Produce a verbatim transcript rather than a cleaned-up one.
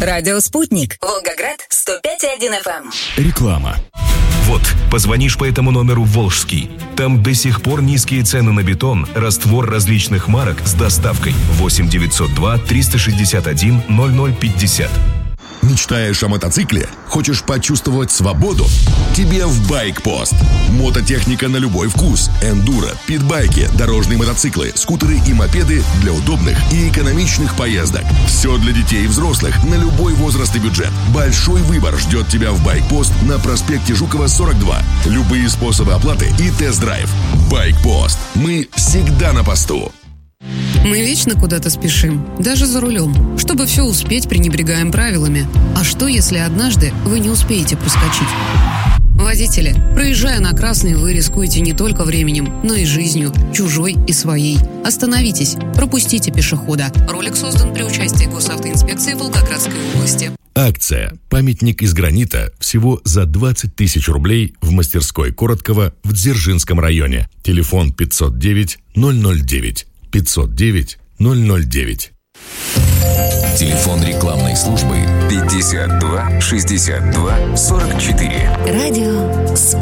Радио «Спутник». Волгоград, сто пять и один эф эм. Реклама. Вот, позвонишь по этому номеру в Волжский. Там до сих пор низкие цены на бетон, раствор различных марок с доставкой. восемь девятьсот два триста шестьдесят один ноль ноль пятьдесят. Мечтаешь о мотоцикле? Хочешь почувствовать свободу? Тебе в Байкпост. Мототехника на любой вкус. Эндуро, питбайки, дорожные мотоциклы, скутеры и мопеды для удобных и экономичных поездок. Все для детей и взрослых на любой возраст и бюджет. Большой выбор ждет тебя в Байкпост на проспекте Жукова, сорок два. Любые способы оплаты и тест-драйв. Байкпост. Мы всегда на посту. Мы вечно куда-то спешим, даже за рулем. Чтобы все успеть, пренебрегаем правилами. А что, если однажды вы не успеете проскочить? Водители, проезжая на красный, вы рискуете не только временем, но и жизнью, чужой и своей. Остановитесь, пропустите пешехода. Ролик создан при участии Госавтоинспекции Волгоградской области. Акция «Памятник из гранита» всего за двадцать тысяч рублей в мастерской Короткова в Дзержинском районе. Телефон пятьсот девять ноль ноль девять. пятьсот девять ноль ноль девять. Телефон рекламной службы пятьдесят два шестьдесят два сорок четыре. Радио «Спутник».